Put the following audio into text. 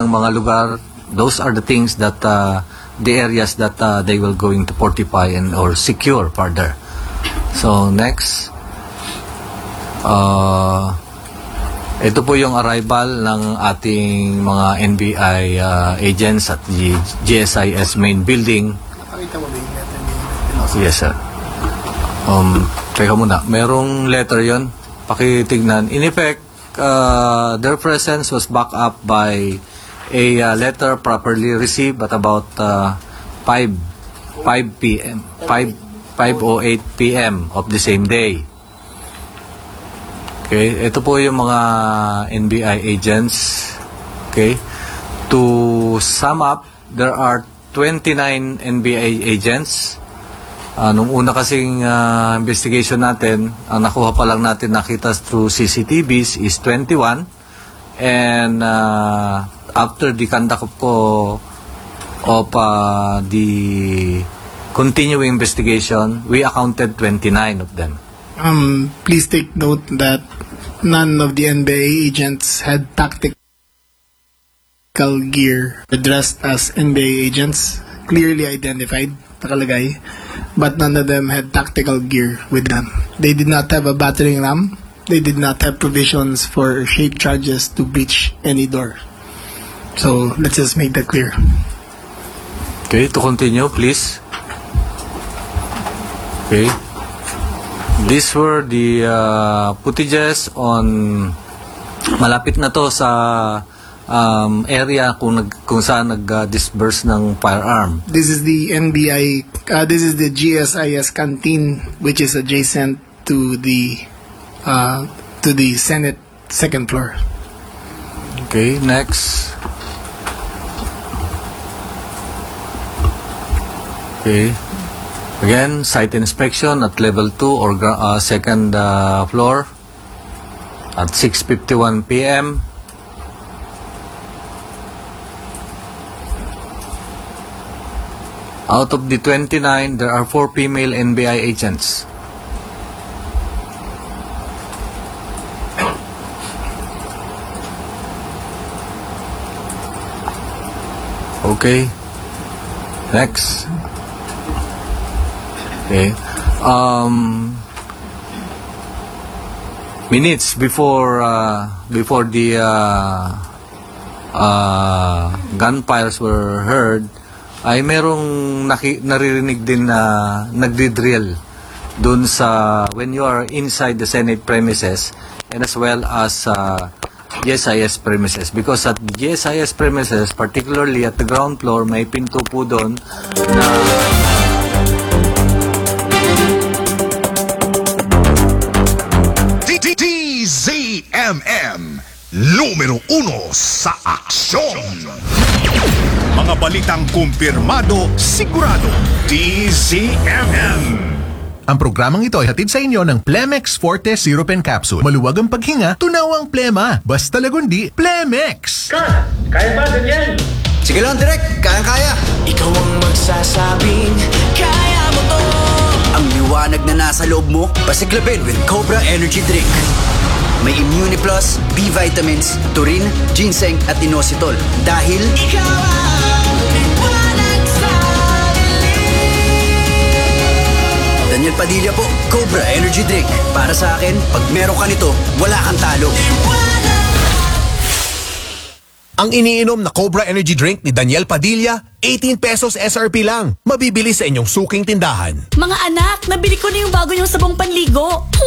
ng mga lugar. Those are the things that the areas that they will going to fortify and or secure further. So next, ito po yung arrival ng ating mga NBI agents at the GSIS main building. Yes, sir. Teka muna, merong letter yon. Pakitignan. In effect, their presence was backed up by a letter properly received at about 5 p.m. 5:08 p.m. of the same day. Okay, ito po yung mga NBI agents. Okay, to sum up, there are 29 NBI agents. Nung una kasing investigation natin, ang nakuha pa lang natin nakita through CCTVs is 21. And after the conduct of the continuing investigation, we accounted 29 of them. Please take note that none of the NBI agents had tactical gear dressed as NBI agents, clearly identified, nakalagay, but none of them had tactical gear with them. They did not have a battering ram. They did not have provisions for shake charges to breach any door. So let's just make that clear. Okay, to continue, please. Okay. These were the footages on malapit na to sa area kung saan nag-disburse ng firearm. This is the NBI, this is the GSIS canteen, which is adjacent to the Senate second floor. Okay, next. Okay. Again, site inspection at level 2 or second floor at 6:51 p.m. Out of the 29, there are 4 female NBI agents. Okay. Next. Okay. Minutes before the gunfires were heard, ay merong naririnig din na nagdi-drill dun sa when you are inside the Senate premises and as well as GSIS premises, because at the GSIS premises, particularly at the ground floor, may pinto po doon na DZMM numero 1 sa aksyon. Mga balitang kumpirmado, sigurado. DZMM. Ang programang ito ay hatid sa inyo ng Plemex Forte Syrup and Capsule. Maluwag ang paghinga, tunaw ang plema. Basta lagundi, Plemex! Kaya ba, Daniel? Sige lang, Direk. Kaya-kaya. Ikaw ang magsasabing, kaya mo to. Ang liwanag na nasa loob mo, pasiklabin with Cobra Energy Drink. May Immune Plus, B vitamins, taurine, ginseng at inositol. Dahil ikaw ang liwanag sa dilim. Daniel Padilla po, Cobra Energy Drink. Para sa akin, pag meron ka nito, wala kang talo. Ang iniinom na Cobra Energy Drink ni Daniel Padilla, 18 pesos SRP lang. Mabibili sa inyong suking tindahan. Mga anak, nabili ko na yung bago niyong sabong panligo.